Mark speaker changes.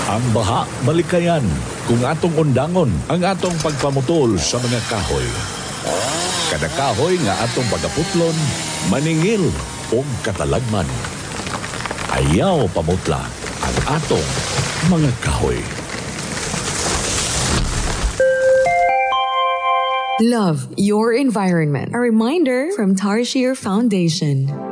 Speaker 1: Ang baha malikayan kung atong undangon ang atong pagpamutol sa mga kahoy. Kada kahoy nga atong pagaputlon, maningil o katalagman. Ayaw pamutla ang atong mga kahoy.
Speaker 2: Love your environment. A reminder from Tarshir Foundation.